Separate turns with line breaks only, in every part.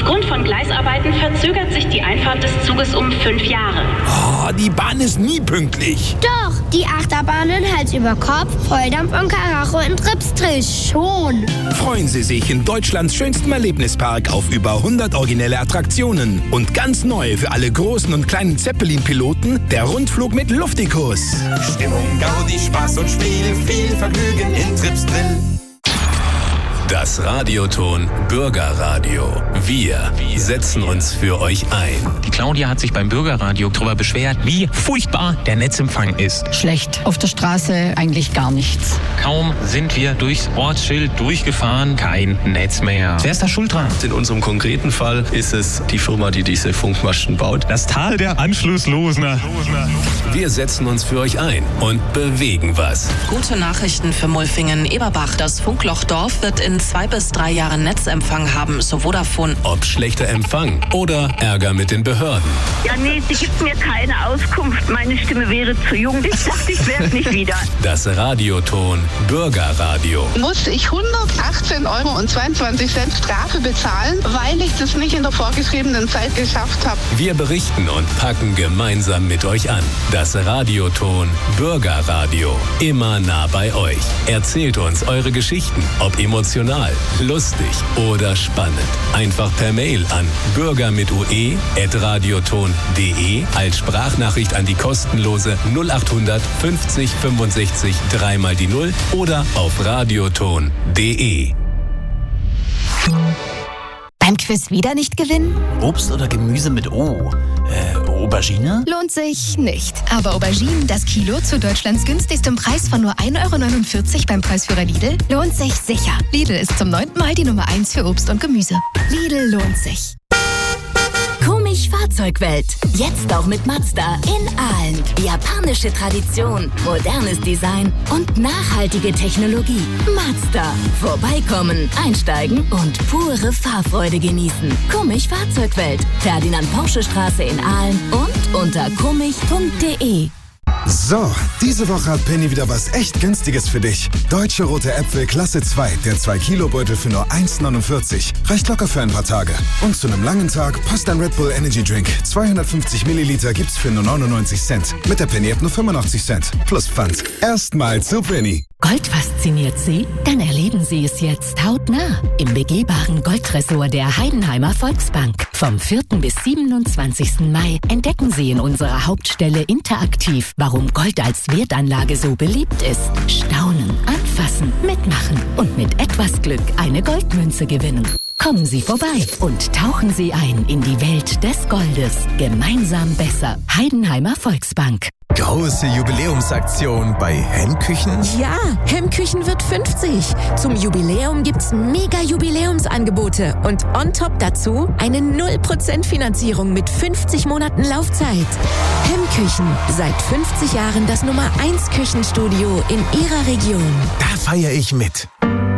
Aufgrund von Gleisarbeiten verzögert sich die Einfahrt des Zuges um 5 Jahre.
Oh, die Bahn ist nie pünktlich.
Doch, die Achterbahnen Hals über Kopf, Volldampf und Karacho in Tripsdrill schon.
Freuen Sie sich in Deutschlands schönstem Erlebnispark auf über 100 originelle Attraktionen. Und ganz neu für alle großen und kleinen Zeppelin-Piloten, der Rundflug mit Luftikus.
Stimmung, Gaudi, Spaß und Spiel, viel Vergnügen in Tripsdrill.
Das Radioton Bürgerradio. Wir setzen uns für euch ein.
Die Claudia hat sich beim Bürgerradio darüber beschwert, wie furchtbar der Netzempfang ist.
Schlecht. Auf der Straße eigentlich gar nichts.
Kaum sind wir durchs Ortsschild durchgefahren, kein Netz mehr. Wer ist da schuld dran?
In unserem konkreten Fall ist es die Firma, die diese Funkmasten baut.
Das Tal der Anschlusslosen.
Wir setzen uns für euch ein und bewegen was.
Gute Nachrichten für Mulfingen-Eberbach. Das Funklochdorf wird in 2 bis 3 Jahren Netzempfang haben, so Vodafone.
Ob schlechter Empfang oder Ärger mit den Behörden.
Ja, nee, sie gibt mir keine Auskunft. Meine Stimme wäre zu jung. Ich dachte, ich wäre es nicht wieder.
Das Radioton Bürgerradio.
Muss ich 118,22 € Strafe bezahlen, weil ich das nicht in der vorgeschriebenen Zeit geschafft habe?
Wir berichten und packen gemeinsam mit euch an. Das Radioton Bürgerradio. Immer nah bei euch. Erzählt uns eure Geschichten, ob emotional, lustig oder spannend. Einfach per Mail an bürger@radioton.de als Sprachnachricht an die kostenlose 0800 50 65 3 mal die 0 oder auf radioton.de.
Beim Quiz wieder nicht gewinnen?
Obst oder Gemüse mit O? Aubergine?
Lohnt sich nicht. Aber Auberginen, das Kilo zu Deutschlands günstigstem Preis von nur 1,49 € beim Preisführer Lidl, lohnt sich sicher. Lidl ist zum 9. Mal die Nummer 1 für Obst und Gemüse. Lidl lohnt sich.
Komisch Fahrzeugwelt. Jetzt auch mit Mazda in Aalen. Japanische Tradition, modernes Design und nachhaltige Technologie. Mazda. Vorbeikommen, einsteigen und pure Fahrfreude genießen. Komisch Fahrzeugwelt. Ferdinand-Porsche-Straße in Aalen und unter komisch.de.
So, diese Woche hat Penny wieder was echt Günstiges für dich. Deutsche rote Äpfel Klasse 2, der 2-Kilo-Beutel für nur 1,49. Reicht locker für ein paar Tage. Und zu einem langen Tag passt ein Red Bull Energy Drink. 250 Milliliter gibt's für nur 99 Cent. Mit der Penny-App nur 85 Cent. Plus Pfand. Erstmal zu Penny.
Gold fasziniert Sie? Dann erleben Sie es jetzt hautnah im begehbaren Goldtresor der Heidenheimer Volksbank. Vom 4. bis 27. Mai entdecken Sie in unserer Hauptstelle interaktiv, warum Gold als Wertanlage so beliebt ist. Staunen, anfassen, mitmachen und mit etwas Glück eine Goldmünze gewinnen. Kommen Sie vorbei und tauchen Sie ein in die Welt des Goldes. Gemeinsam besser. Heidenheimer Volksbank.
Große Jubiläumsaktion bei Hemmküchen?
Ja, Hemmküchen wird 50. Zum Jubiläum gibt's mega Jubiläumsangebote und on top dazu eine 0% Finanzierung mit 50 Monaten Laufzeit. Hemmküchen, seit 50 Jahren das Nummer 1 Küchenstudio in Ihrer Region.
Da feiere ich mit.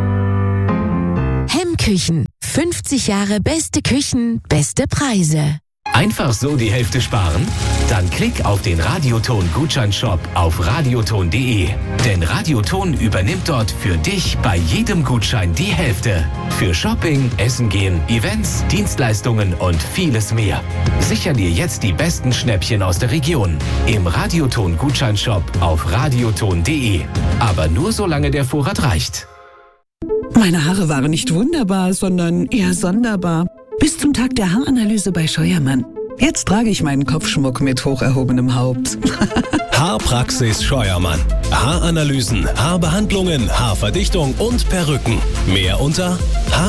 Hemmküchen, 50 Jahre beste Küchen, beste Preise.
Einfach so die Hälfte sparen? Dann klick auf den Radioton-Gutscheinshop auf radioton.de. Denn Radioton übernimmt dort für dich bei jedem Gutschein die Hälfte. Für Shopping, Essen gehen, Events, Dienstleistungen und vieles mehr. Sicher dir jetzt die besten Schnäppchen aus der Region. Im Radioton-Gutscheinshop auf radioton.de. Aber nur solange der Vorrat reicht.
Meine Haare waren nicht wunderbar, sondern eher sonderbar. Bis zum Tag der Haaranalyse bei Scheuermann. Jetzt trage ich meinen Kopfschmuck mit hoch erhobenem Haupt.
Haarpraxis Scheuermann. Haaranalysen, Haarbehandlungen, Haarverdichtung und Perücken. Mehr unter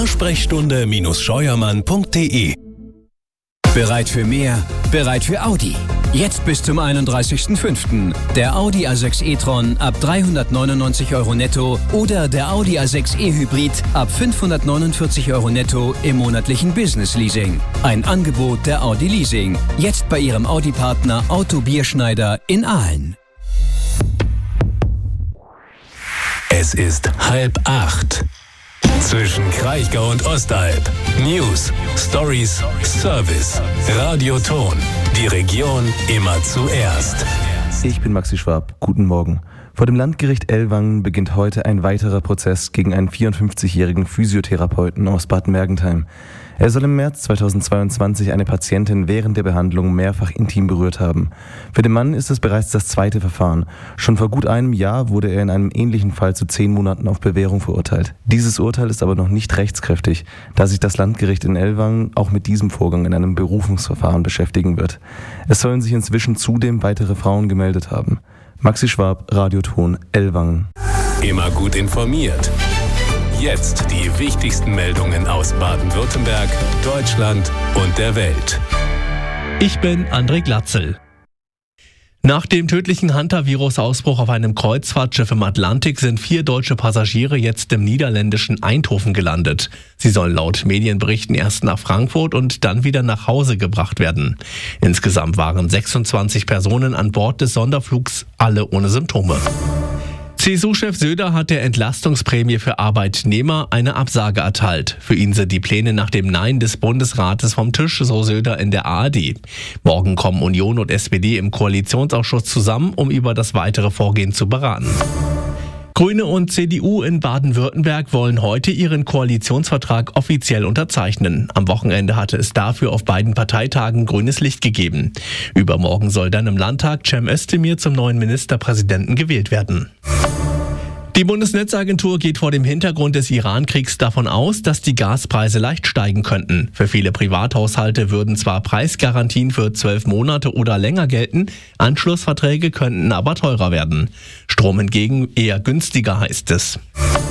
haarsprechstunde-scheuermann.de.
Bereit für mehr? Bereit für Audi. Jetzt bis zum 31.05. Der Audi A6 e-tron ab 399 € netto oder der Audi A6 e-Hybrid ab 549 € netto im monatlichen Business-Leasing. Ein Angebot der Audi Leasing. Jetzt bei Ihrem Audi-Partner Auto Bierschneider in Aalen.
Es ist 7:30. Zwischen Kraichgau und Ostalb. News, Stories, Service. Radioton. Die Region immer zuerst.
Ich bin Maxi Schwab. Guten Morgen.
Vor dem Landgericht Ellwangen beginnt heute ein weiterer Prozess gegen einen 54-jährigen Physiotherapeuten aus Bad Mergentheim. Er soll im März 2022 eine Patientin während der Behandlung mehrfach intim berührt haben. Für den Mann ist es bereits das zweite Verfahren. Schon vor gut einem Jahr wurde er in einem ähnlichen Fall zu 10 Monaten auf Bewährung verurteilt. Dieses Urteil ist aber noch nicht rechtskräftig, da sich das Landgericht in Ellwangen auch mit diesem Vorgang in einem Berufungsverfahren beschäftigen wird. Es sollen sich inzwischen zudem weitere Frauen gemeldet haben. Maxi Schwab, Radioton, Ellwangen.
Immer gut informiert. Jetzt die wichtigsten Meldungen aus Baden-Württemberg, Deutschland und der Welt.
Ich bin André Glatzel. Nach dem tödlichen Hantavirus-Ausbruch auf einem Kreuzfahrtschiff im Atlantik sind 4 deutsche Passagiere jetzt im niederländischen Eindhoven gelandet. Sie sollen laut Medienberichten erst nach Frankfurt und dann wieder nach Hause gebracht werden. Insgesamt waren 26 Personen an Bord des Sonderflugs, alle ohne Symptome. CSU-Chef Söder hat der Entlastungsprämie für Arbeitnehmer eine Absage erteilt. Für ihn sind die Pläne nach dem Nein des Bundesrates vom Tisch, so Söder in der ARD. Morgen kommen Union und SPD im Koalitionsausschuss zusammen, um über das weitere Vorgehen zu beraten. Grüne und CDU in Baden-Württemberg wollen heute ihren Koalitionsvertrag offiziell unterzeichnen. Am Wochenende hatte es dafür auf beiden Parteitagen grünes Licht gegeben. Übermorgen soll dann im Landtag Cem Özdemir zum neuen Ministerpräsidenten gewählt werden. Die Bundesnetzagentur geht vor dem Hintergrund des Iran-Kriegs davon aus, dass die Gaspreise leicht steigen könnten. Für viele Privathaushalte würden zwar Preisgarantien für 12 Monate oder länger gelten, Anschlussverträge könnten aber teurer werden. Strom hingegen eher günstiger, heißt es.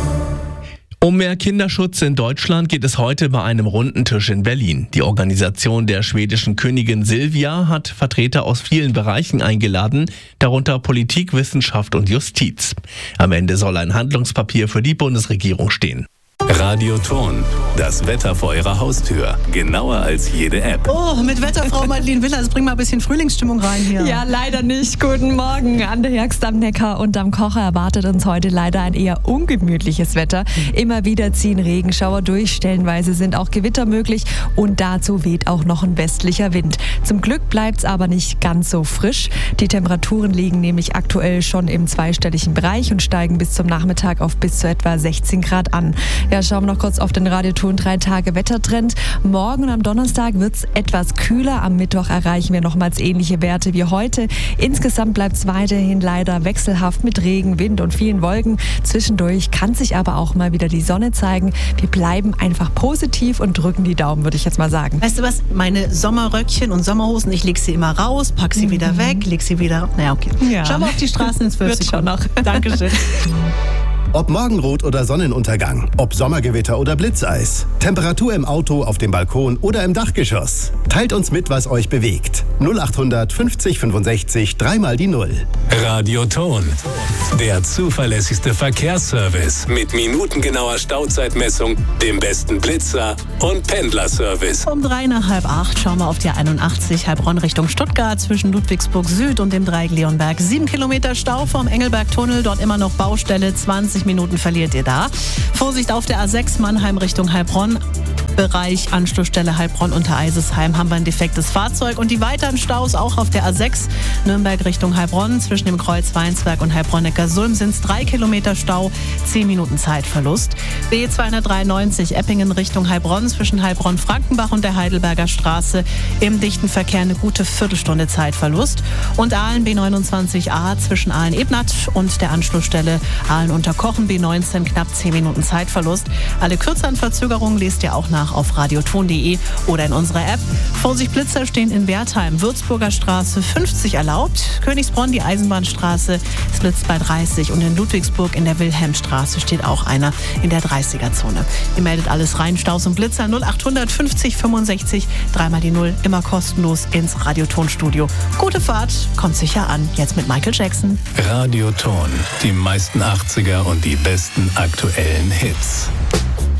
Um mehr Kinderschutz in Deutschland geht es heute bei einem runden Tisch in Berlin. Die Organisation der schwedischen Königin Silvia hat Vertreter aus vielen Bereichen eingeladen, darunter Politik, Wissenschaft und Justiz. Am Ende soll ein Handlungspapier für die Bundesregierung stehen.
Radioton, das Wetter vor Ihrer Haustür. Genauer als jede App.
Oh, mit Wetterfrau Madeleine Willers, bring mal ein bisschen Frühlingsstimmung rein hier.
Ja, leider nicht. Guten Morgen. An der Herxt am Neckar und am Kocher erwartet uns heute leider ein eher ungemütliches Wetter. Immer wieder ziehen Regenschauer durch, stellenweise sind auch Gewitter möglich und dazu weht auch noch ein westlicher Wind. Zum Glück bleibt es aber nicht ganz so frisch. Die Temperaturen liegen nämlich aktuell schon im zweistelligen Bereich und steigen bis zum Nachmittag auf bis zu etwa 16 Grad an. Ja, schauen wir noch kurz auf den Radioton 3-Tage-Wettertrend. Morgen und am Donnerstag wird es etwas kühler. Am Mittwoch erreichen wir nochmals ähnliche Werte wie heute. Insgesamt bleibt es weiterhin leider wechselhaft mit Regen, Wind und vielen Wolken. Zwischendurch kann sich aber auch mal wieder die Sonne zeigen. Wir bleiben einfach positiv und drücken die Daumen, würde ich jetzt mal sagen.
Weißt du was? Meine Sommerröckchen und Sommerhosen, ich leg sie immer raus, pack sie wieder weg, leg sie wieder... Naja, okay. Ja. Schauen wir auf die Straßen in 12 Sekunden. Wird schon noch. Dankeschön.
Ob Morgenrot oder Sonnenuntergang, ob Sommergewitter oder Blitzeis, Temperatur im Auto, auf dem Balkon oder im Dachgeschoss. Teilt uns mit, was euch bewegt. 0800 50 65 3 die 0.
Radioton, der zuverlässigste Verkehrsservice mit minutengenauer Stauzeitmessung, dem besten Blitzer und Pendlerservice.
Um 7:45 schauen wir auf die 81 Heilbronn Richtung Stuttgart zwischen Ludwigsburg Süd und dem Dreieck Leonberg. 7 Kilometer Stau vom Engelberg-Tunnel, dort immer noch Baustelle, 20 Minuten verliert ihr da. Vorsicht auf der A6 Mannheim Richtung Heilbronn. Bereich Anschlussstelle Heilbronn unter Eisesheim haben wir ein defektes Fahrzeug und die weiteren Staus auch auf der A6 Nürnberg Richtung Heilbronn. Zwischen dem Kreuz Weinsberg und Heilbronn-Neckarsulm sind es 3 Kilometer Stau, 10 Minuten Zeitverlust. B293 Eppingen Richtung Heilbronn zwischen Heilbronn-Frankenbach und der Heidelberger Straße im dichten Verkehr eine gute Viertelstunde Zeitverlust. Und Aalen B29a zwischen Aalen-Ebnath und der Anschlussstelle Aalen unter Kochen B19 knapp 10 Minuten Zeitverlust. Alle kürzeren Verzögerungen lest ihr auch nach auf radioton.de oder in unserer App. Vorsicht, Blitzer stehen in Wertheim, Würzburger Straße 50 erlaubt. Königsbronn, die Eisenbahnstraße, es blitzt bei 30 und in Ludwigsburg in der Wilhelmstraße steht auch einer in der 30er-Zone. Ihr meldet alles rein, Staus und Blitzer 0800 50 65 3 die 0, immer kostenlos ins Radiotonstudio. Gute Fahrt, kommt sicher an. Jetzt mit Michael Jackson.
Radioton, die meisten 80er und die besten aktuellen Hits.